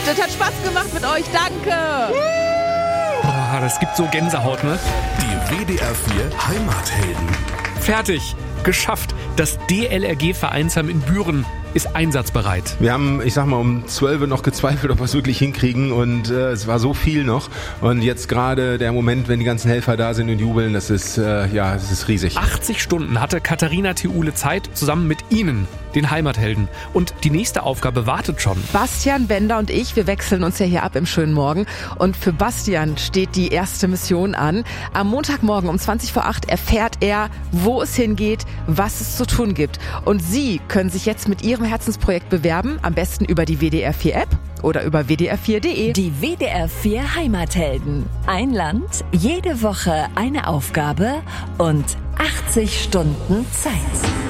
Das hat Spaß gemacht mit euch. Danke. Oh, das gibt so Gänsehaut, ne? Die WDR 4 Heimathelden. Fertig. Geschafft. Das DLRG-Vereinsheim in Büren ist einsatzbereit. Wir haben, ich sag mal, um 12 Uhr noch gezweifelt, ob wir es wirklich hinkriegen und es war so viel noch und jetzt gerade der Moment, wenn die ganzen Helfer da sind und jubeln, das ist riesig. 80 Stunden hatte Katharina Thiule Zeit, zusammen mit Ihnen, den Heimathelden. Und die nächste Aufgabe wartet schon. Bastian Bender und ich, wir wechseln uns ja hier ab im schönen Morgen. Und für Bastian steht die erste Mission an. Am Montagmorgen um 20:08 erfährt er, wo es hingeht, was es zu tun gibt. Und Sie können sich jetzt mit Ihrem Herzensprojekt bewerben, am besten über die WDR 4 App oder über wdr4.de. Die WDR 4 Heimathelden. Ein Land, jede Woche eine Aufgabe und 80 Stunden Zeit.